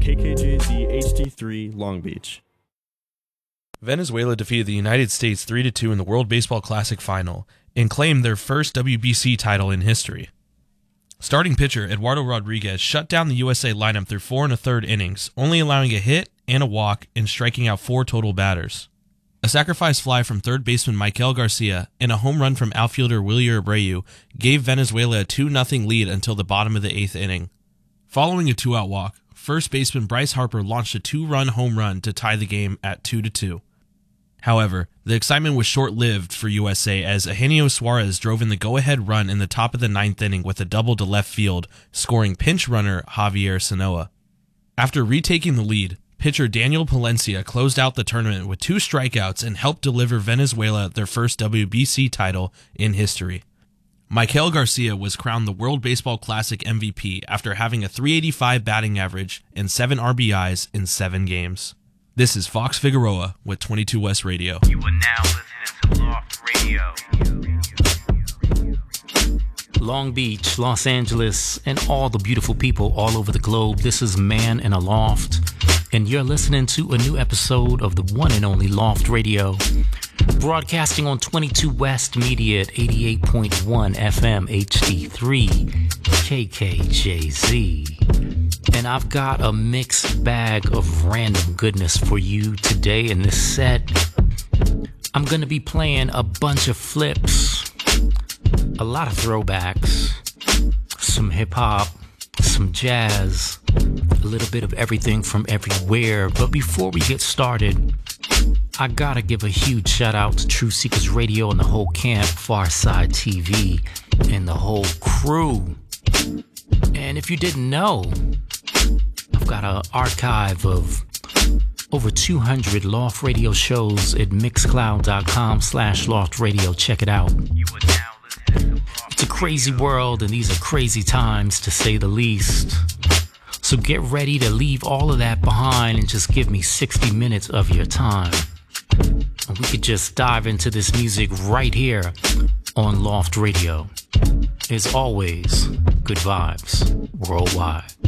KKJZ HD3 Long Beach. Venezuela defeated the United States 3-2 in the World Baseball Classic final and claimed their first WBC title in history. Starting pitcher Eduardo Rodriguez shut down the USA lineup through 4 1/3 innings, only allowing a hit and a walk and striking out 4 total batters. A sacrifice fly from third baseman Michael Garcia and a home run from outfielder Wilyer Abreu gave Venezuela a 2-0 lead until the bottom of the 8th inning. Following a 2-out walk, first baseman Bryce Harper launched a 2-run home run to tie the game at 2-2. However, the excitement was short-lived for USA as Eugenio Suarez drove in the go-ahead run in the top of the 9th inning with a double to left field, scoring pinch runner Javier Sanoa. After retaking the lead, pitcher Daniel Palencia closed out the tournament with 2 strikeouts and helped deliver Venezuela their first WBC title in history. Michael Garcia was crowned the World Baseball Classic MVP after having a .385 batting average and 7 RBIs in 7 games. This is Fox Figueroa with 22 West Radio. You are now listening to Loft Radio. Long Beach, Los Angeles, and all the beautiful people all over the globe. This is Man in a Loft, and you're listening to a new episode of the one and only Loft Radio, broadcasting on 22 West Media at 88.1 FM HD3 KKJZ. And I've got a mixed bag of random goodness for you today in this set. I'm going to be playing a bunch of flips, a lot of throwbacks, some hip-hop, some jazz, a little bit of everything from everywhere. But before we get started, I gotta give a huge shout out to True Seekers Radio and the whole camp, Farside TV, and the whole crew. And if you didn't know, I've got an archive of over 200 Loft Radio shows at mixcloud.com/loftradio. Check it out. It's a crazy world, and these are crazy times, to say the least. So get ready to leave all of that behind and just give me 60 minutes of your time. And we could just dive into this music right here on Loft Radio. As always, good vibes worldwide.